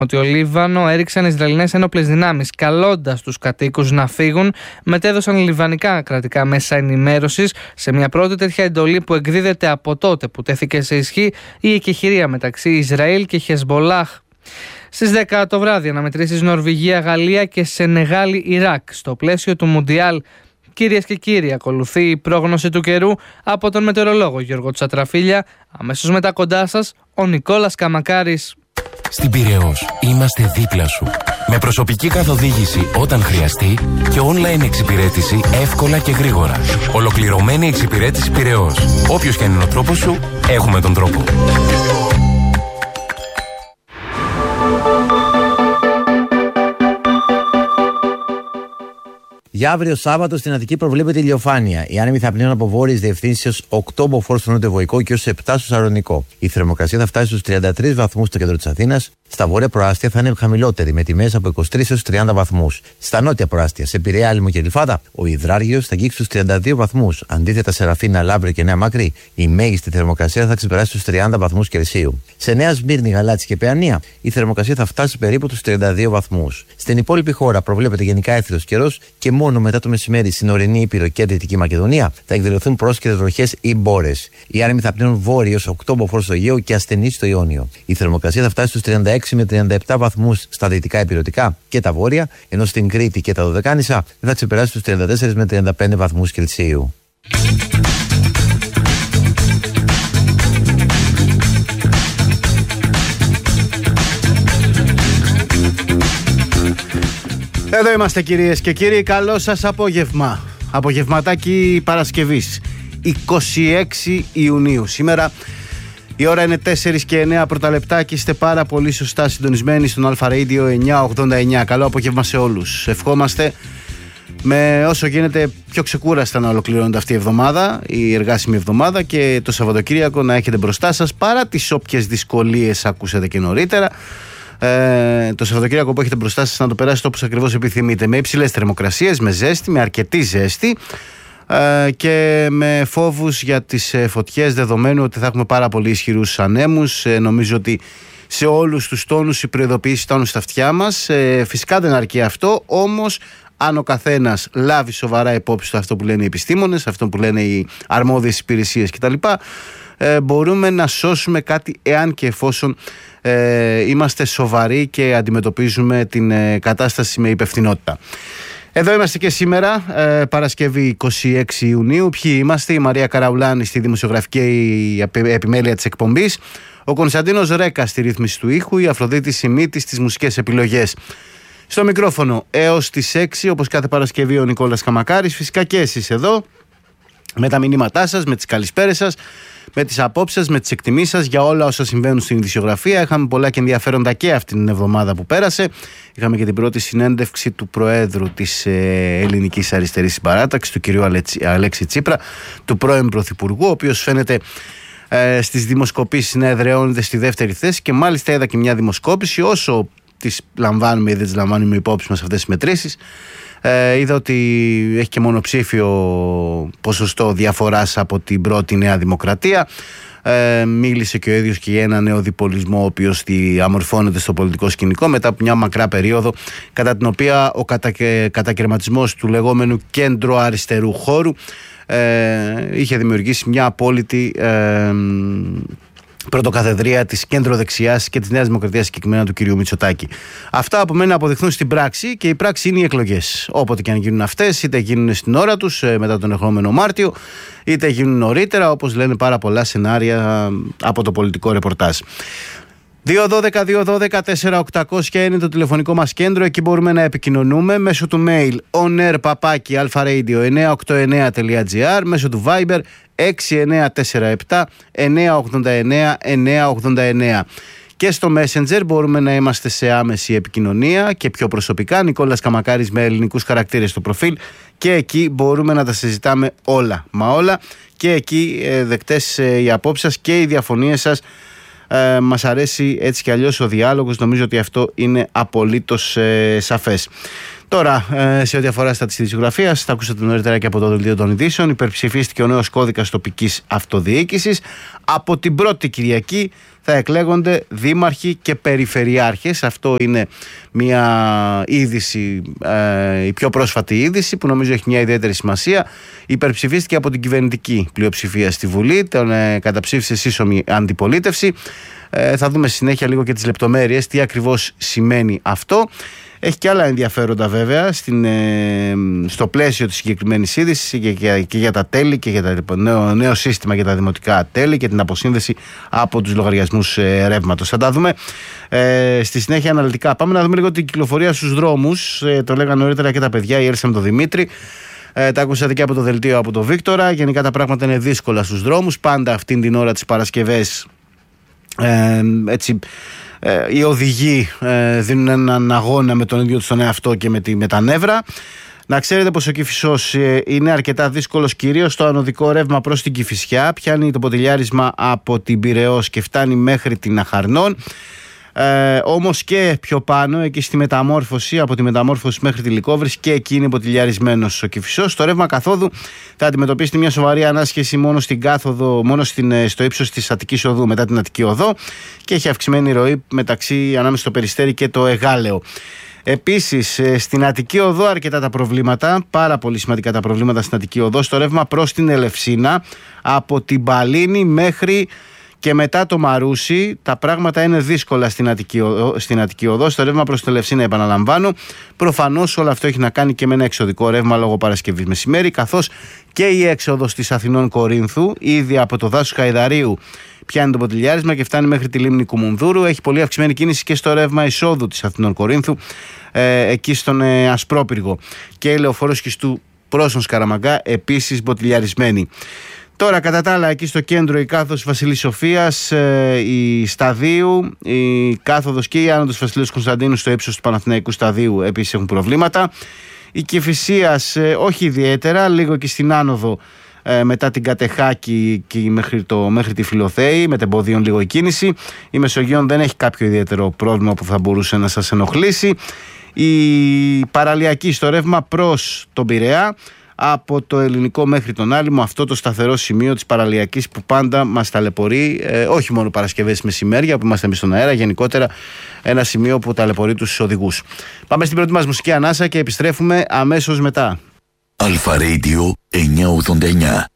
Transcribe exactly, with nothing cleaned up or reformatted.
ότι ο Λίβανο έριξαν Ισραηλινές ένοπλες δυνάμεις, καλώντας τους κατοίκους να φύγουν. Μετέδωσαν λιβανικά κρατικά μέσα ενημέρωσης σε μια πρώτη τέτοια εντολή που εκδίδεται από τότε που τέθηκε σε ισχύ η εκεχηρία μεταξύ Ισραήλ και Χεσμολάχ. Στις δέκα το βράδυ, αναμετρήσεις Νορβηγία, Γαλλία και Σενεγάλη, Ιράκ στο πλαίσιο του Μουντιάλ. Κυρίες και κύριοι, ακολουθεί η πρόγνωση του καιρού από τον μετεωρολόγο Γιώργο Τσατραφίλια. Αμέσως μετά κοντά σας ο Νικόλας Καμακάρης. Στην Πειραιώς είμαστε δίπλα σου. Με προσωπική καθοδήγηση όταν χρειαστεί και online εξυπηρέτηση εύκολα και γρήγορα. Ολοκληρωμένη εξυπηρέτηση Πειραιώς. Όποιος και αν είναι ο τρόπος σου, έχουμε τον τρόπο. Για αύριο Σάββατο στην Αττική προβλέπεται ηλιοφάνεια. Οι άνεμοι θα πνέουν από βόρειες διευθύνσεις οκτώ μποφόρ στο νοτιοβοϊκό και έως επτά στο Σαλονικό. Η θερμοκρασία θα φτάσει στους τριάντα τρεις βαθμούς στο κέντρο της Αθήνας. Στα βόρεια προάστια θα είναι χαμηλότερη, με τιμές από είκοσι τρεις έως τριάντα βαθμούς. Στα νότια προάστια, σε Πειραιά, Άλυμο και Λιφάδα, ο υδράργυρος θα αγγίξει στους τριάντα δύο βαθμούς. Αντίθετα, σε Ραφίνα, Λάμπρε και Νέα Μάκρη, η μέγιστη θερμοκρασία θα ξεπεράσει στους τριάντα βαθμούς Κελσίου. Σε Νέα Σμύρνη, Γαλάτσι και Παιανία, η θερμοκρασία θα φτάσει περίπου στους τριάντα δύο βαθμούς. Στην υπόλοιπη χώρα προβλέπεται γενικά έθριος καιρός και μόνο μετά το μεσημέρι στην ορεινή Ήπειρο και Δυτική Μακεδονία θα εκδηλωθούν πρόσκαιρες βροχές ή μπόρες. Οι άνεμοι θα πνέουν βόρειο έως οκτώ μποφόρ στο Αιγαίο και ασθενείς στο Ιόνιο. Η θερμοκρασία θα φτάσει στους τριάντα έξι με τριάντα επτά βαθμούς στα δυτικά υπηρετικά και τα βόρεια, ενώ στην Κρήτη και τα Δωδεκάνησα θα ξεπεράσει στους τριάντα τέσσερα με τριάντα πέντε βαθμούς Κελσίου. Εδώ είμαστε κυρίες και κύριοι, καλό σας απόγευμα. Απογευματάκι Παρασκευής, είκοσι έξι Ιουνίου. Σήμερα η ώρα είναι τέσσερα και εννέα πρώτα λεπτά και είστε πάρα πολύ σωστά συντονισμένοι στον Αλφα Radio εννιακόσια ογδόντα εννιά. Καλό απόγευμα σε όλους. Ευχόμαστε με όσο γίνεται πιο ξεκούραστα να ολοκληρώνεται αυτή η εβδομάδα, η εργάσιμη εβδομάδα, και το Σαββατοκύριακο να έχετε μπροστά σας, παρά τις όποιες δυσκολίες ακούσατε και νωρίτερα. Ε, το Σαββατοκύριακο που έχετε μπροστά σας να το περάσετε όπως ακριβώς επιθυμείτε, με υψηλές θερμοκρασίες, με ζέστη, με αρκετή ζέστη ε, και με φόβους για τις ε, φωτιές, δεδομένου ότι θα έχουμε πάρα πολύ ισχυρούς ανέμους. ε, νομίζω ότι σε όλους τους τόνους οι προειδοποιήσεις φτάνουν στα αυτιά μας. ε, φυσικά δεν αρκεί αυτό, όμως αν ο καθένας λάβει σοβαρά υπόψη του αυτό που λένε οι επιστήμονες, αυτό που λένε οι αρμόδιες υπηρεσίες κτλ, ε, μπορούμε να σώσουμε κάτι, εάν και εφόσον ε, είμαστε σοβαροί και αντιμετωπίζουμε την ε, κατάσταση με υπευθυνότητα. Εδώ είμαστε και σήμερα, ε, Παρασκευή είκοσι έξι Ιουνίου. Ποιοι είμαστε? Η Μαρία Καραουλάνη στη δημοσιογραφική επιμέλεια της εκπομπής, ο Κωνσταντίνος Ρέκας στη ρύθμιση του ήχου, η Αφροδίτη Σιμίτης στις μουσικές επιλογές. Στο μικρόφωνο έως τις έξι, όπως κάθε Παρασκευή, ο Νικόλας Καμακάρης. Φυσικά και εσείς εδώ, με τα μηνύματά σας, με τις καλησπέρες σας, με τις απόψεις σας, με τις εκτιμήσεις σας για όλα όσα συμβαίνουν στην ειδησιογραφία. Είχαμε πολλά και ενδιαφέροντα και αυτή την εβδομάδα που πέρασε. Είχαμε και την πρώτη συνέντευξη του Προέδρου της ε, Ελληνικής Αριστερής Συμπαράταξης, του κυρίου Αλέξη Τσίπρα, του πρώην Πρωθυπουργού, ο οποίος φαίνεται ε, στις δημοσκοπήσεις να εδραιώνεται στη δεύτερη θέση, και μάλιστα είδα και μια δημοσκόπηση, όσο τις λαμβάνουμε ή δεν τις λαμβάνουμε υπόψη μας αυτές τις μετρήσεις. Ε, είδα ότι έχει και μονοψήφιο ποσοστό διαφοράς από την πρώτη Νέα Δημοκρατία. Ε, μίλησε και ο ίδιος και για ένα νέο διπολισμό, ο οποίος αμορφώνεται στο πολιτικό σκηνικό μετά από μια μακρά περίοδο κατά την οποία ο κατακε, κατακαιρματισμός του λεγόμενου κέντρο αριστερού χώρου ε, είχε δημιουργήσει μια απόλυτη ε, πρωτοκαθεδρία της κέντρο-δεξιάς και της Νέας Δημοκρατίας, συγκεκριμένα του κυρίου Μητσοτάκη. Αυτά από μένα αποδειχθούν στην πράξη, και η πράξη είναι οι εκλογές. Όποτε και αν γίνουν αυτές, είτε γίνουν στην ώρα τους μετά τον ερχόμενο Μάρτιο, είτε γίνουν νωρίτερα, όπως λένε πάρα πολλά σενάρια από το πολιτικό ρεπορτάζ. δύο δώδεκα δύο δώδεκα τέσσερα οκτακόσια είναι το τηλεφωνικό μας κέντρο. Εκεί μπορούμε να επικοινωνούμε μέσω του mail onair παπάκι αλφαραdio εννιακόσια ογδόντα εννέα τελεία τζι άρ, μέσω του Viber έξι εννέα τέσσερα επτά εννιακόσια ογδόντα εννέα εννιακόσια ογδόντα εννέα. Και στο Messenger μπορούμε να είμαστε σε άμεση επικοινωνία και πιο προσωπικά. Νικόλας Καμακάρης με ελληνικούς χαρακτήρες στο προφίλ, και εκεί μπορούμε να τα συζητάμε όλα, μα όλα, και εκεί ε, δεκτές ε, οι απόψεις σας και οι διαφωνίες σας. Ε, μας αρέσει έτσι κι αλλιώς ο διάλογος, νομίζω ότι αυτό είναι απολύτως ε, σαφές. Τώρα, ε, σε ό,τι αφορά στα της ειδησιογραφίας, θα ακούσατε νωρίτερα και από το Δελτίο των Ειδήσεων, υπερψηφίστηκε ο νέος κώδικας τοπικής αυτοδιοίκησης. Από την πρώτη Κυριακή θα εκλέγονται δήμαρχοι και περιφερειάρχες. Αυτό είναι μια είδηση, ε, η πιο πρόσφατη είδηση που νομίζω έχει μια ιδιαίτερη σημασία. Υπερψηφίστηκε από την κυβερνητική πλειοψηφία στη Βουλή, τον ε, καταψήφισε σύσσωμη αντιπολίτευση. Ε, θα δούμε στη συνέχεια λίγο και τις λεπτομέρειες, τι ακριβώς σημαίνει αυτό. Έχει και άλλα ενδιαφέροντα βέβαια στην, ε, στο πλαίσιο της συγκεκριμένης είδησης και, και, και για τα τέλη και για το νέο, νέο σύστημα για τα δημοτικά τέλη και την αποσύνδεση από τους λογαριασμούς ε, ρεύματος. Θα τα δούμε ε, στη συνέχεια αναλυτικά. Πάμε να δούμε λίγο την κυκλοφορία στους δρόμους. Ε, το λέγανε νωρίτερα και τα παιδιά, η Έλσα με τον Δημήτρη. Ε, τα ακούσατε και από το δελτίο από τον Βίκτορα. Γενικά τα πράγματα είναι δύσκολα στους δρόμους. Πάντα αυτήν την ώρα τις Παρασκευές ε, έτσι... οι οδηγοί ε, δίνουν έναν αγώνα με τον ίδιο τους τον εαυτό και με, τη, με τα νεύρα. Να ξέρετε πως ο Κηφισός ε, είναι αρκετά δύσκολος, κυρίως στο ανωδικό ρεύμα προς την Κηφισιά. Πιάνει το ποτηλιάρισμα από την Πειραιώς και φτάνει μέχρι την Αχαρνών. Ε, όμως και πιο πάνω, εκεί στη μεταμόρφωση, από τη μεταμόρφωση μέχρι τη Λυκόβρηση, και εκεί είναι ποτηλιαρισμένος ο Κηφισός. Το ρεύμα καθόδου θα αντιμετωπίσετε μια σοβαρή ανάσχεση μόνο στην κάθοδο, μόνο στην, στο ύψος της Αττικής Οδού μετά την Αττική Οδό, και έχει αυξημένη ροή μεταξύ, ανάμεσα στο Περιστέρι και το Εγάλεο. Επίσης στην Αττική Οδό αρκετά τα προβλήματα, πάρα πολύ σημαντικά τα προβλήματα στην Αττική Οδό, στο ρεύμα προς την Ελευσίνα, από την Παλίνη μέχρι και μετά το Μαρούσι. Τα πράγματα είναι δύσκολα στην Αττική, στην Αττική Οδό. Στο ρεύμα προς την Ελευσίνα, επαναλαμβάνω. Προφανώς όλο αυτό έχει να κάνει και με ένα εξωδικό ρεύμα λόγω Παρασκευής μεσημέρι, καθώς και η έξοδος της Αθηνών Κορίνθου, ήδη από το δάσος Χαϊδαρίου, πιάνει το ποτηλιάρισμα και φτάνει μέχρι τη λίμνη Κουμουνδούρου. Έχει πολύ αυξημένη κίνηση και στο ρεύμα εισόδου της Αθηνών Κορίνθου, ε, εκεί στον ε, Ασπρόπυργο. Και η λεωφόρο Σχιστού προς τον Σκαραμαγκά, επίσης ποτηλιαρισμένη. Τώρα, κατά τα άλλα, εκεί στο κέντρο η κάθοδος Βασιλής Σοφίας, ε, η Σταδίου, η κάθοδος και η άνοδος Βασιλείου Κωνσταντίνου στο ύψος του Παναθηναϊκού Σταδίου επίσης έχουν προβλήματα. Η Κηφισίας ε, όχι ιδιαίτερα, λίγο και στην άνοδο ε, μετά την Κατεχάκη και μέχρι, το, μέχρι τη Φιλοθέη, με τεμποδίων λίγο η κίνηση. Η Μεσογείων δεν έχει κάποιο ιδιαίτερο πρόβλημα που θα μπορούσε να σας ενοχλήσει. Η παραλιακή στο ρεύμα προς τον Πειραιά, από το Ελληνικό μέχρι τον Άλυμο, αυτό το σταθερό σημείο της παραλιακής που πάντα μας ταλαιπωρεί, ε, όχι μόνο Παρασκευές μεσημέρια που είμαστε εμείς στον αέρα, γενικότερα ένα σημείο που ταλαιπωρεί τους οδηγούς. Πάμε στην πρώτη μας μουσική ανάσα και επιστρέφουμε αμέσως μετά. Αλφα Radio εννιακόσια ογδόντα εννιά.